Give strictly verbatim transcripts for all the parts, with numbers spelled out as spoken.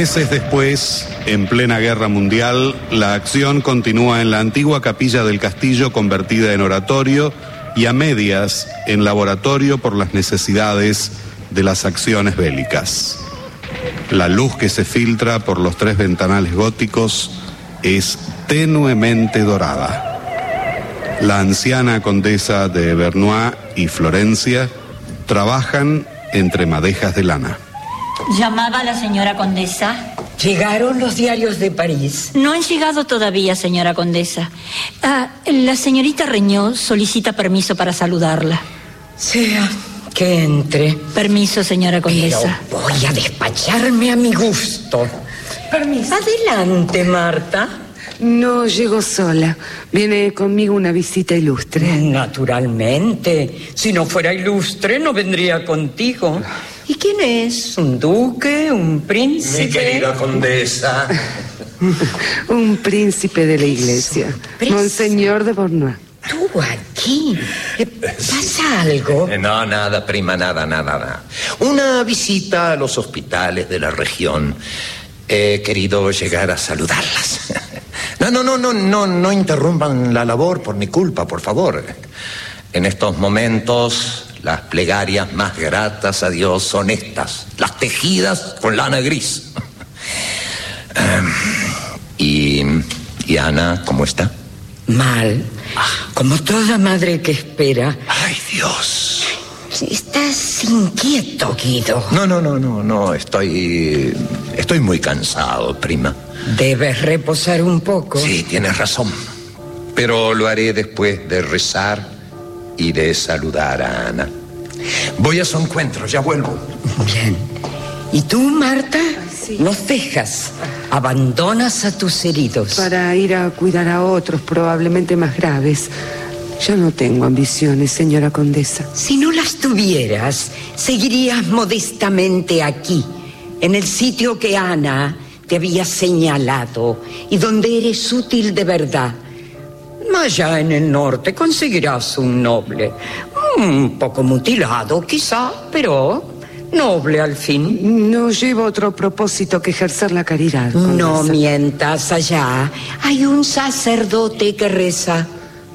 Meses después, en plena guerra mundial, la acción continúa en la antigua capilla del castillo convertida en oratorio y a medias en laboratorio por las necesidades de las acciones bélicas. La luz que se filtra por los tres ventanales góticos es tenuemente dorada. La anciana condesa de Vernois y Florencia trabajan entre madejas de lana. ¿Llamaba a la señora condesa? ¿Llegaron los diarios de París? No han llegado todavía, señora condesa. Ah, la señorita Regnault solicita permiso para saludarla. Sea que entre. Permiso, señora condesa. Pero voy a despacharme a mi gusto. Permiso. Adelante, Marta. No llego sola. Viene conmigo una visita ilustre. Naturalmente. Si no fuera ilustre, no vendría contigo. ¿Y quién es? ¿Un duque? ¿Un príncipe? Mi querida condesa. Un príncipe de la iglesia. ¿Príncipe? Monseñor de Vernois. ¿Tú aquí? ¿Pasa algo? No, nada, prima, nada, nada, nada. Una visita a los hospitales de la región. He querido llegar a saludarlas. No, no, no, no, no, no interrumpan la labor por mi culpa, por favor. En estos momentos, las plegarias más gratas a Dios son estas, las tejidas con lana gris. Um, y, y Ana, ¿cómo está? Mal, como toda madre que espera. ¡Ay, Dios! Estás inquieto, Guido. No, no, no, no, no, estoy... Estoy muy cansado, prima. Debes reposar un poco. Sí, tienes razón. Pero lo haré después de rezar y de saludar a Ana. Voy a su encuentro, ya vuelvo. Bien. ¿Y tú, Marta? Sí. No cejas. Abandonas a tus heridos. Para ir a cuidar a otros, probablemente más graves. Yo no tengo ambiciones, señora condesa. Si no las tuvieras, seguirías modestamente aquí, en el sitio que Ana te había señalado y donde eres útil de verdad. Allá en el norte conseguirás un noble, un poco mutilado quizá, pero noble al fin. No llevo otro propósito que ejercer la caridad, condesa. No mientas, allá hay un sacerdote que reza.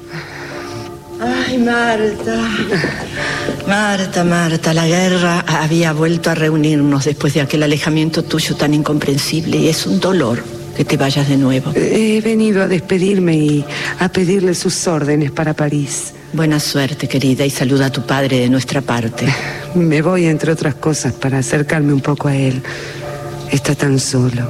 Ay, Marta. Marta, Marta, la guerra había vuelto a reunirnos después de aquel alejamiento tuyo tan incomprensible y es un dolor que te vayas de nuevo. He venido a despedirme y a pedirle sus órdenes para París. Buena suerte, querida, y saluda a tu padre de nuestra parte. Me voy, entre otras cosas, para acercarme un poco a él. Está tan solo.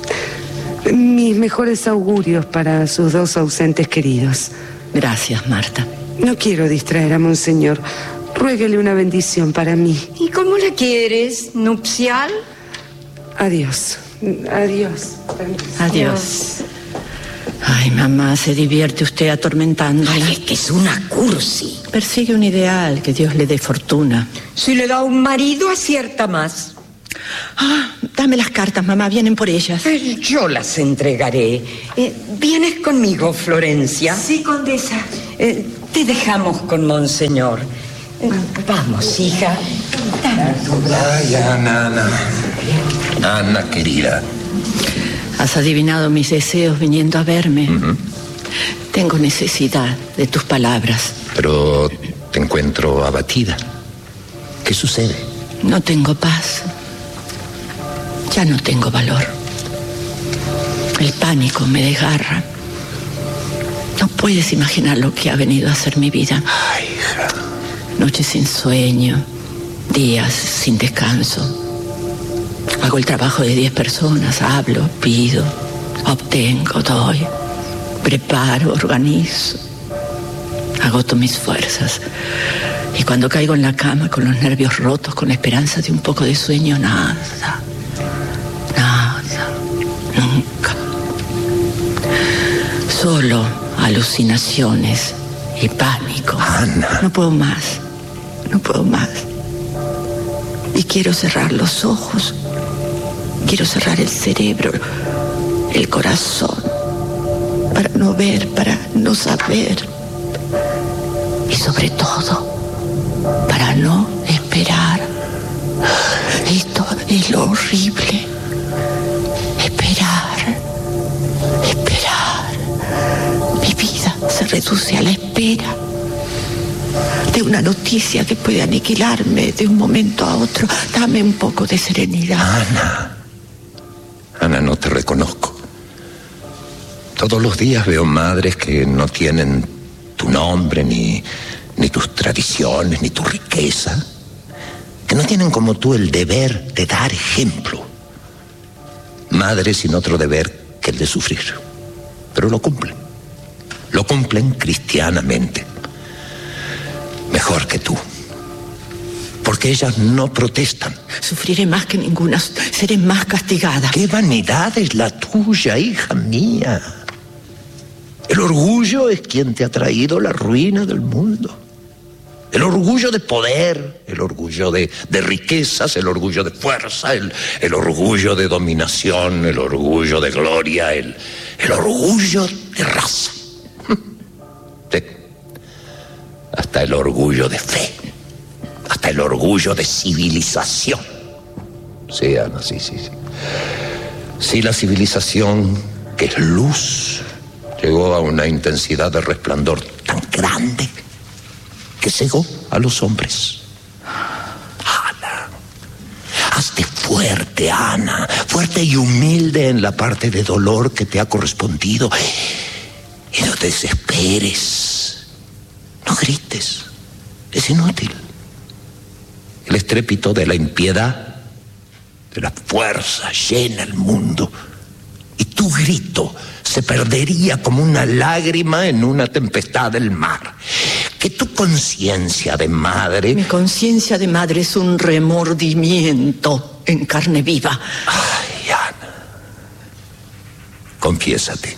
Mis mejores augurios para sus dos ausentes queridos. Gracias, Marta. No quiero distraer a Monseñor. Ruéguele una bendición para mí. ¿Y cómo la quieres? ¿Nupcial? Adiós. Adiós. Adiós. Ay, mamá, se divierte usted atormentándola. Ay, es que es una cursi. Persigue un ideal, que Dios le dé fortuna. Si le da un marido, acierta más. Ah, dame las cartas, mamá, vienen por ellas. Eh, Yo las entregaré. Eh, ¿Vienes conmigo, Florencia? Sí, condesa. Eh, te dejamos con Monseñor. Eh, vamos, hija. Dame tu brazo. Ay, Ana, Ana. Ana, querida. Has adivinado mis deseos viniendo a verme. Uh-huh. Tengo necesidad de tus palabras. Pero te encuentro abatida. ¿Qué sucede? No tengo paz. Ya no tengo valor. El pánico me desgarra. No puedes imaginar lo que ha venido a ser mi vida. Ay, hija. Noches sin sueño, días sin descanso. Hago el trabajo de diez personas, hablo, pido, obtengo, doy, preparo, organizo. Agoto mis fuerzas. Y cuando caigo en la cama con los nervios rotos, con la esperanza de un poco de sueño, nada. Nada. Nunca. Solo alucinaciones y pánico. Ana. No puedo más. No puedo más. Y quiero cerrar los ojos. Quiero cerrar el cerebro, el corazón, para no ver, para no saber. Y sobre todo, para no esperar. Esto es lo horrible. reduce a la espera de una noticia que puede aniquilarme de un momento a otro. Dame un poco de serenidad. Ana, Ana, no te reconozco. Todos los días veo madres que no tienen tu nombre, ni, ni tus tradiciones, ni tu riqueza, que no tienen como tú el deber de dar ejemplo. Madres sin otro deber que el de sufrir. Pero lo cumplen. Lo cumplen cristianamente. Mejor que tú. Porque ellas no protestan. Sufriré más que ninguna, seré más castigada. ¡Qué vanidad es la tuya, hija mía! El orgullo es quien te ha traído la ruina del mundo. El orgullo de poder, el orgullo de, de riquezas, el orgullo de fuerza, el, el orgullo de dominación, el orgullo de gloria, el, el orgullo de raza. Sí. Hasta el orgullo de fe, hasta el orgullo de civilización. Sí, Ana, sí, sí, sí. Sí, la civilización, que es luz, llegó a una intensidad de resplandor tan grande que cegó a los hombres. Ana, hazte fuerte, Ana, fuerte y humilde en la parte de dolor que te ha correspondido. Y no te desesperes, no grites, es inútil. El estrépito de la impiedad, de la fuerza, llena el mundo. Y tu grito se perdería como una lágrima en una tempestad del mar. Que tu conciencia de madre... Mi conciencia de madre es un remordimiento en carne viva. Ay, Ana, confiésate.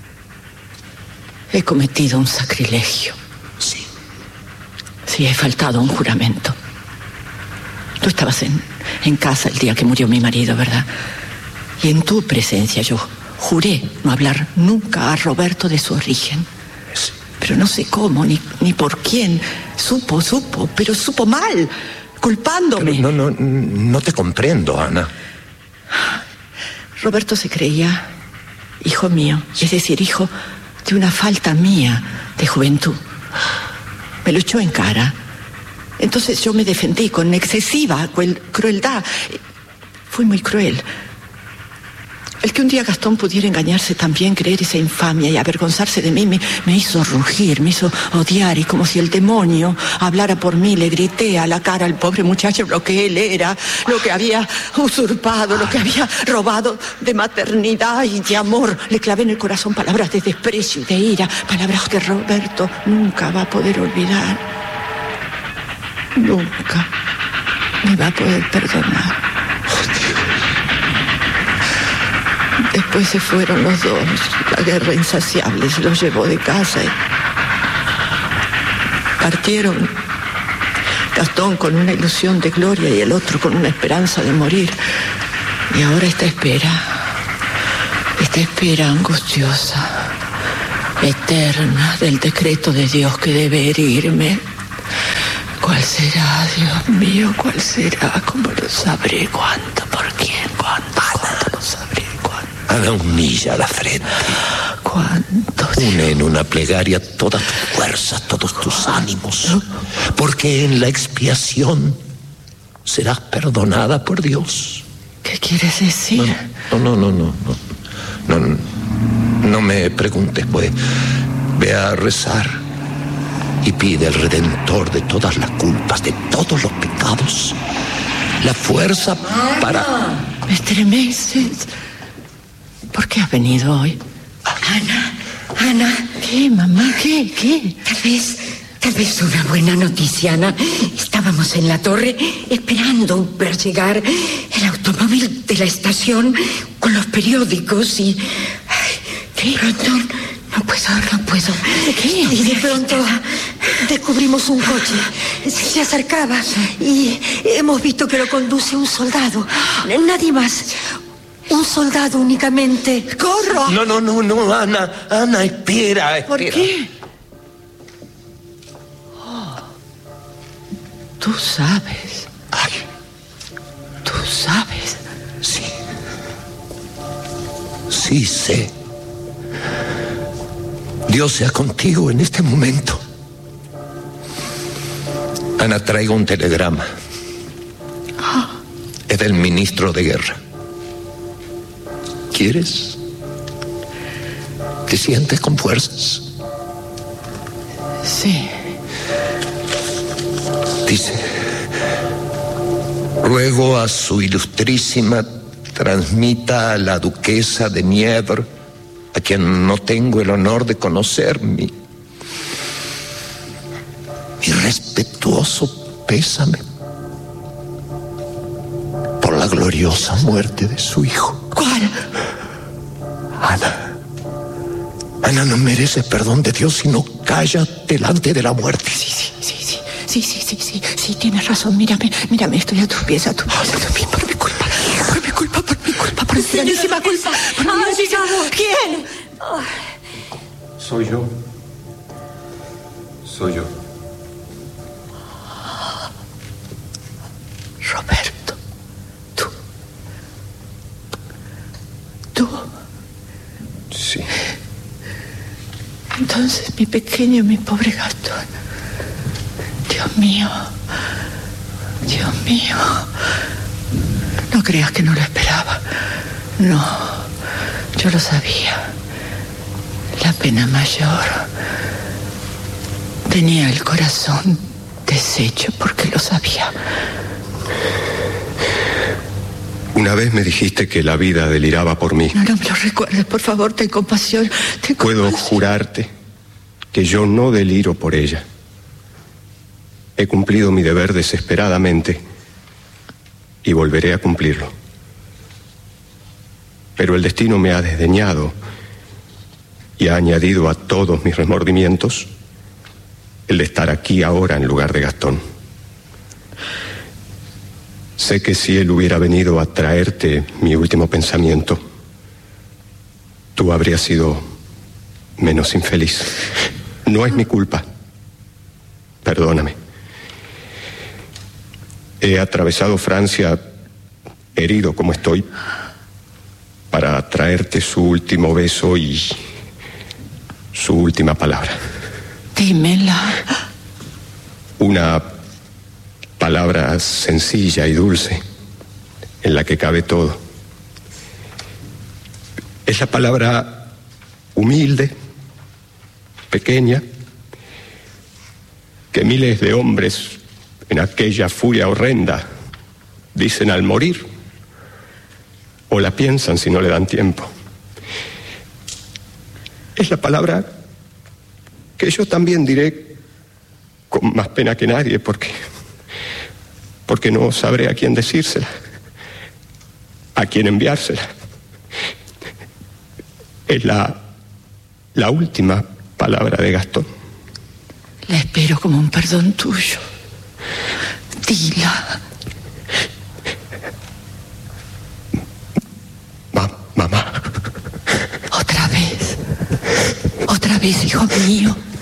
He cometido un sacrilegio. Sí. Sí, he faltado a un juramento. Tú estabas en, en casa el día que murió mi marido, ¿verdad? Y en tu presencia yo juré no hablar nunca a Roberto de su origen. Sí. Pero no sé cómo, ni, ni por quién. Supo, supo, pero supo mal, culpándome. Pero no, no, no te comprendo, Ana. Roberto se creía hijo mío, es decir, hijo de una falta mía de juventud. Me lo echó en cara. Entonces yo me defendí con excesiva crueldad. Fui muy cruel. El que un día Gastón pudiera engañarse también, creer esa infamia y avergonzarse de mí, me, me hizo rugir, me hizo odiar, y como si el demonio hablara por mí, le grité a la cara al pobre muchacho lo que él era, lo que había usurpado, lo que había robado de maternidad y de amor. Le clavé en el corazón palabras de desprecio y de ira, palabras que Roberto nunca va a poder olvidar. Nunca me va a poder perdonar. Después se fueron los dos. La guerra insaciable se los llevó de casa y partieron. Gastón con una ilusión de gloria y el otro con una esperanza de morir. Y ahora esta espera, esta espera angustiosa, eterna, del decreto de Dios que debe herirme. ¿Cuál será, Dios mío? ¿Cuál será? ¿Cómo lo sabré? ¿Cuánto? ¿Por quién? ¿Cuánto? ¿Cuánto lo sabré? Haga humilla la frente. ¿Cuánto? Une en una plegaria todas tus fuerzas, todos tus ánimos. Porque en la expiación serás perdonada por Dios. ¿Qué quieres decir? No, no, no, no, no. No, no me preguntes, pues. Ve a rezar y pide al Redentor de todas las culpas, de todos los pecados, la fuerza para... Me estremeces. ¿Por qué has venido hoy? Ana, Ana. ¿Qué, mamá? ¿Qué? ¿Qué? Tal vez, tal vez una buena noticia, Ana. Estábamos en la torre esperando ver llegar el automóvil de la estación con los periódicos y... Ay, ¿qué? Pronto, no puedo, no puedo. ¿Qué? Y de pronto descubrimos un coche. Se acercaba y hemos visto que lo conduce un soldado. Nadie más. Un soldado únicamente. ¡Corro! No, no, no, no, Ana, Ana, espera, espera. ¿Por qué? Oh, tú sabes. Ay. Tú sabes. Sí. Sí sé. Dios sea contigo en este momento. Ana, traigo un telegrama. Es del ministro de guerra. ¿Quieres? ¿Te sientes con fuerzas? Sí. Dice: ruego a su ilustrísima transmita a la duquesa de Nievre, a quien no tengo el honor de conocer, mi, mi respetuoso pésame por la gloriosa muerte de su hijo. ¿Cuál? Ana. Ana no merece perdón de Dios si no calla delante de la muerte. Sí, sí, sí, sí, sí, sí, sí, sí, sí, tienes razón. Mírame, mírame, estoy a tus pies, a tus pies, a tus pies, por mi culpa, por mi culpa, por mi culpa, por mi grandísima culpa. Por mi grandísima... ¿Quién? Soy yo. Soy yo. Roberto, tú. ¿Tú? Sí. Entonces, mi pequeño, mi pobre Gastón. Dios mío. Dios mío. No creas que no lo esperaba. No, yo lo sabía. La pena mayor. Tenía el corazón deshecho porque lo sabía. Una vez me dijiste que la vida deliraba por mí. No, no me lo recuerdes, por favor, ten compasión. Ten Puedo compasión. jurarte que yo no deliro por ella. He cumplido mi deber desesperadamente y volveré a cumplirlo. Pero el destino me ha desdeñado y ha añadido a todos mis remordimientos el de estar aquí ahora en lugar de Gastón. Sé que si él hubiera venido a traerte mi último pensamiento, tú habrías sido menos infeliz. No es mi culpa. Perdóname. He atravesado Francia, herido como estoy, para traerte su último beso y su última palabra. Dímela. Una palabra sencilla y dulce, en la que cabe todo. Es la palabra humilde, pequeña, que miles de hombres en aquella furia horrenda dicen al morir, o la piensan si no le dan tiempo. Es la palabra que yo también diré con más pena que nadie, porque porque no sabré a quién decírsela, a quién enviársela. Es la, la última palabra de Gastón. La espero como un perdón tuyo. Dila. Ma, mamá. Otra vez. Otra vez, hijo mío.